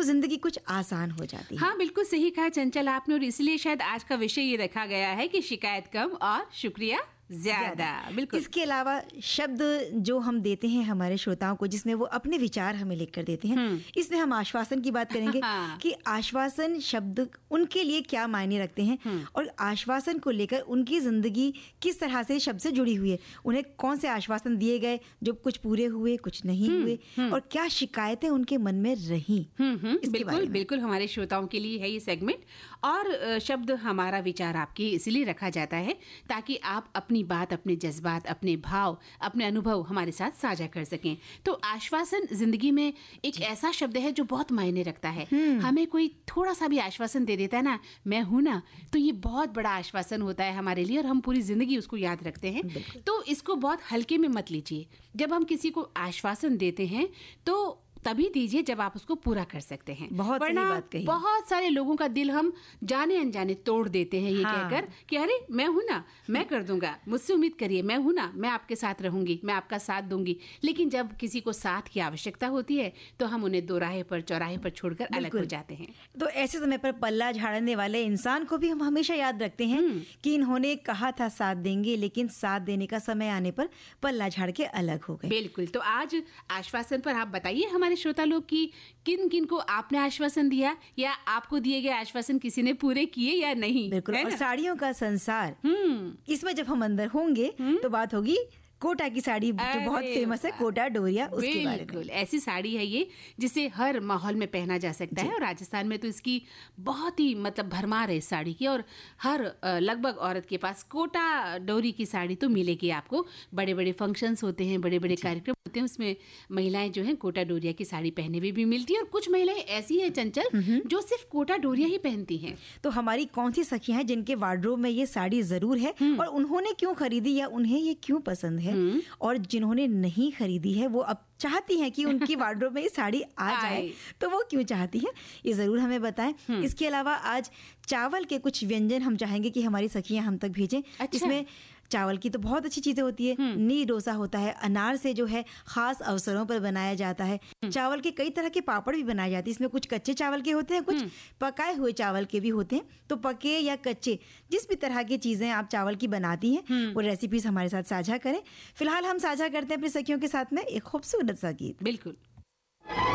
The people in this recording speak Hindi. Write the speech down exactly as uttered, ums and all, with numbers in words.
तो जिंदगी कुछ आसान हो जाती है। हाँ, बिल्कुल सही कहा चंचल आपने, और इसलिए शायद आज का विषय ये रखा गया है कि शिकायत कम और शुक्रिया ज्यादा। बिल्कुल। इसके अलावा शब्द जो हम देते हैं हमारे श्रोताओं को, जिसमें वो अपने विचार हमें लिखकर देते हैं, इसमें हम आश्वासन की बात करेंगे कि आश्वासन शब्द उनके लिए क्या मायने रखते हैं और आश्वासन को लेकर उनकी जिंदगी किस तरह से शब्द से जुड़ी हुई है। उन्हें कौन से आश्वासन दिए गए जो कुछ पूरे हुए, कुछ नहीं हुए, और क्या शिकायतें उनके मन में रही। बिल्कुल बिल्कुल, हमारे श्रोताओं के लिए है ये सेगमेंट। और शब्द हमारा विचार आपकी इसलिए रखा जाता है ताकि आप अपनी बात, अपने जज्बात, अपने भाव, अपने अनुभव हमारे साथ साझा कर सकें। तो आश्वासन जिंदगी में एक ऐसा शब्द है जो बहुत मायने रखता है। हमें कोई थोड़ा सा भी आश्वासन दे देता है ना, मैं हूं ना, तो ये बहुत बड़ा आश्वासन होता है हमारे लिए और हम पूरी जिंदगी उसको याद रखते हैं। तो इसको बहुत हल्के में मत लीजिए। जब हम किसी को आश्वासन देते हैं तो तभी दीजिए जब आप उसको पूरा कर सकते हैं। बहुत सही बात कही। बहुत सारे लोगों का दिल हम जाने अनजाने तोड़ देते हैं ये हाँ। कहकर कि अरे मैं हूं ना, मैं कर दूंगा, मुझसे उम्मीद करिए, मैं हूं ना, मैं आपके साथ रहूंगी, मैं आपका साथ दूंगी। लेकिन जब किसी को साथ की आवश्यकता होती है तो हम उन्हें दोराहे पर, चौराहे पर छोड़कर अलग हो जाते हैं। तो ऐसे समय पर पल्ला झाड़ने वाले इंसान को भी हम हमेशा याद रखते हैं कि इन्होंने कहा था साथ देंगे, लेकिन साथ देने का समय आने पर पल्ला झाड़ के अलग हो गए। बिल्कुल। तो आज आश्वासन पर आप बताइए हमारे श्रोता लोग की किन किन को आपने आश्वासन दिया या आपको दिए गए आश्वासन किसी ने पूरे किए या नहीं। बिल्कुल। और साड़ियों का संसार, इसमें जब हम अंदर होंगे तो बात होगी कोटा की साड़ी जो बहुत फेमस है, कोटा डोरिया, उसके बारे में। बिल्कुल, ऐसी साड़ी है ये जिसे हर माहौल में पहना जा सकता है और राजस्थान में तो इसकी बहुत ही मतलब भरमार है इस साड़ी की, और हर लगभग औरत के पास कोटा डोरी की साड़ी तो मिलेगी आपको। बड़े बड़े फंक्शंस होते हैं, बड़े बड़े कार्यक्रम होते हैं, उसमें महिलाएं जो हैं कोटा डोरिया की साड़ी पहने हुए भी मिलती है। और कुछ महिलाएं ऐसी हैं चंचल जो सिर्फ कोटा डोरिया ही पहनती हैं। तो हमारी कौन सी सखियां हैं जिनके वार्डरोब में ये साड़ी जरूर है और उन्होंने क्यों खरीदी या उन्हें ये क्यों पसंद है, और जिन्होंने नहीं खरीदी है वो अब चाहती हैं कि उनकी वार्डरोब में ये साड़ी आ जाए, तो वो क्यों चाहती है ये जरूर हमें बताएं। इसके अलावा आज चावल के कुछ व्यंजन हम चाहेंगे कि हमारी सखियां हम तक भेजें। अच्छा। इसमें चावल की तो बहुत अच्छी चीजें होती है। नी डोसा होता है, अनार से जो है खास अवसरों पर बनाया जाता है। चावल के कई तरह के पापड़ भी बनाए जाते हैं। इसमें कुछ कच्चे चावल के होते हैं, कुछ पकाए हुए चावल के भी होते हैं। तो पके या कच्चे जिस भी तरह की चीजें आप चावल की बनाती हैं वो रेसिपीज हमारे साथ साझा करें। फिलहाल हम साझा करते हैं अपनी सखियों के साथ में एक खूबसूरत सा गीत। बिल्कुल।